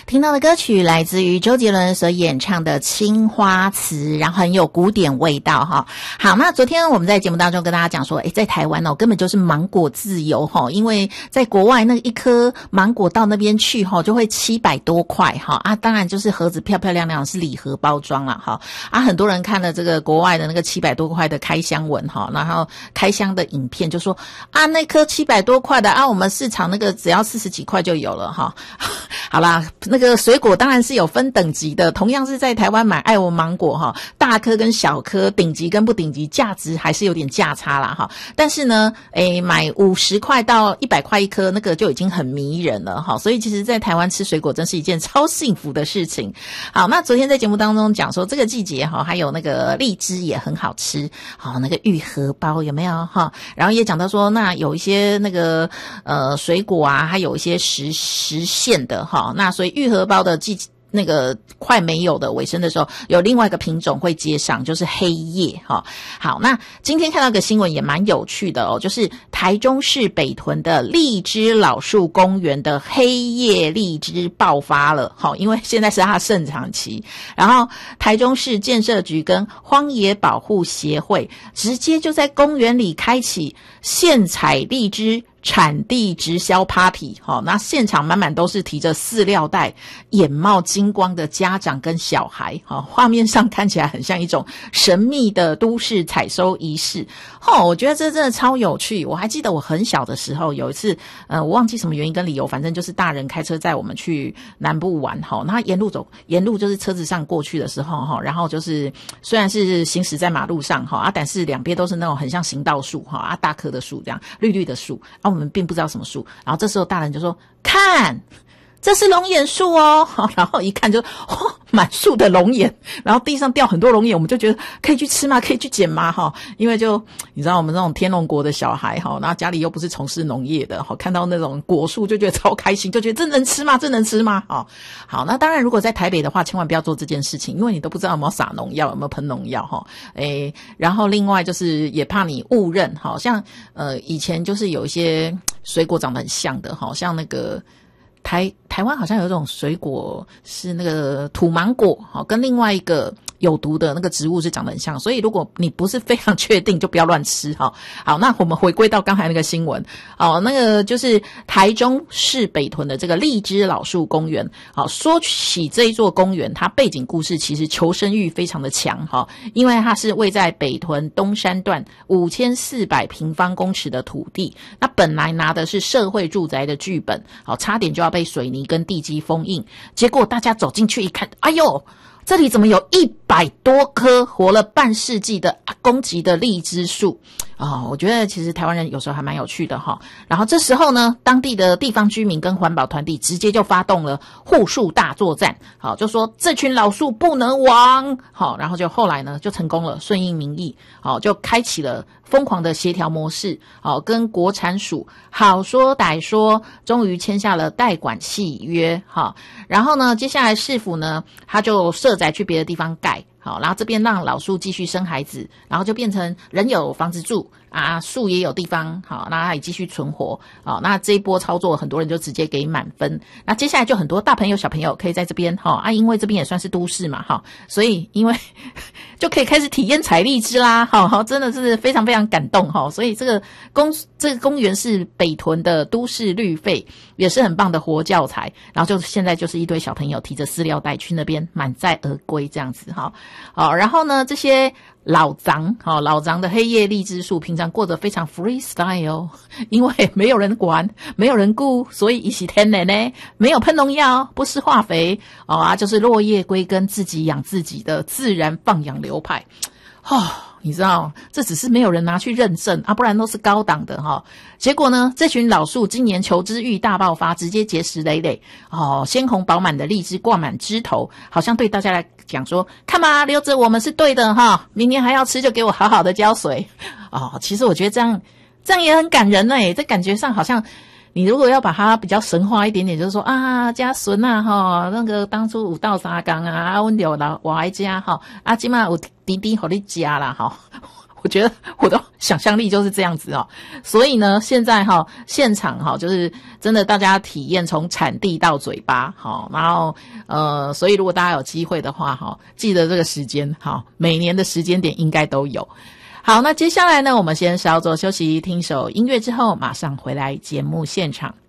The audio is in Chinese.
听到的歌曲来自于周杰伦所演唱的《青花瓷》，然后很有古典味道哈。好，那昨天我们在节目当中跟大家讲说，在台湾根本就是芒果自由哈，因为在国外那一颗芒果到那边去就会700多块哈啊，当然就是盒子漂漂亮亮是礼盒包装啦哈啊，很多人看了这个国外的那个700多块的开箱文哈，然后开箱的影片就说啊，那颗700多块的啊，我们市场那个只要40几块就有了哈。好啦，那个水果当然是有分等级的，同样是在台湾买爱文芒果哈，大颗跟小颗，顶级跟不顶级，价值还是有点价差啦哈。但是呢，买50块到100块一颗，那个就已经很迷人了哈。所以其实在台湾吃水果真是一件超幸福的事情。好，那昨天在节目当中讲说这个季节哈，还有那个荔枝也很好吃，好，那个玉荷包有没有哈？然后也讲到说，那有一些那个水果啊，还有一些实现的哈，那所以玉荷包的那个快没有的尾声的时候，有另外一个品种会接上，就是黑叶哈。好，那今天看到一个新闻也蛮有趣的就是台中市北屯的荔枝老树公园的黑叶荔枝爆发了，好，因为现在是它的盛产期，然后台中市建设局跟荒野保护协会直接就在公园里开启现采荔枝产地直销 party 那现场满满都是提着饲料袋眼冒金光的家长跟小孩画面上看起来很像一种神秘的都市采收仪式我觉得这真的超有趣。我还记得我很小的时候有一次我忘记什么原因跟理由，反正就是大人开车载我们去南部玩那沿路就是车子上过去的时候然后就是虽然是行驶在马路上但是两边都是那种很像行道树大棵的树这样绿绿的树我们并不知道什么树，然后这时候大人就说看这是龙眼树然后一看就满树的龙眼，然后地上掉很多龙眼，我们就觉得可以去吃吗？可以去捡吗？因为就你知道我们这种天龙国的小孩然后家里又不是从事农业的看到那种果树就觉得超开心，就觉得这能吃吗？这能吃吗？好，那当然如果在台北的话千万不要做这件事情，因为你都不知道有没有撒农药，有没有喷农药然后另外就是也怕你误认像以前就是有一些水果长得很像的像那个台湾好像有一种水果是那个土芒果跟另外一个有毒的那个植物是长得很像，所以如果你不是非常确定就不要乱吃好，那我们回归到刚才那个新闻那个就是台中市北屯的这个荔枝老树公园说起这一座公园，它背景故事其实求生欲非常的强因为它是位在北屯东山段5400平方公尺的土地，那本来拿的是社会住宅的剧本差点就要被水泥跟地基封印，结果大家走进去一看，哎呦这里怎么有100多棵活了半世纪的阿公级的荔枝树我觉得其实台湾人有时候还蛮有趣的然后这时候呢，当地的地方居民跟环保团体直接就发动了护树大作战就说这群老树不能亡然后就后来呢就成功了，顺应民意就开启了疯狂的协调模式跟国产署好说歹说终于签下了代管契约然后呢接下来市府呢他就设宅去别的地方盖然后这边让老树继续生孩子，然后就变成人有房子住树也有地方那它也继续存活那这一波操作很多人就直接给满分。那接下来就很多大朋友小朋友可以在这边因为这边也算是都市嘛所以因为就可以开始体验采荔枝啦真的是非常非常感动所以这个公园是北屯的都市绿肺，也是很棒的活教材。然后就现在就是一堆小朋友提着饲料袋去那边满载而归这样子然后呢这些老长的黑叶荔枝树平常过得非常 freestyle 因为没有人管没有人顾，所以一起天然呢没有喷农药不施化肥就是落叶归根自己养自己的自然放养流派你知道这只是没有人拿去认证不然都是高档的结果呢这群老树今年求知欲大爆发，直接结实累累鲜红饱满的荔枝挂满枝头，好像对大家来讲说看嘛留着我们是对的明年还要吃就给我好好的浇水其实我觉得这样也很感人这感觉上好像你如果要把它比较神化一点点，就是说家孙那个当初有斗相共我们就老活在家现在有弟弟给你吃啦我觉得我的想象力就是这样子哦。所以呢，现在现场就是真的大家体验从产地到嘴巴然后所以如果大家有机会的话记得这个时间每年的时间点应该都有。好，那接下来呢，我们先稍作休息，听首音乐之后马上回来节目现场。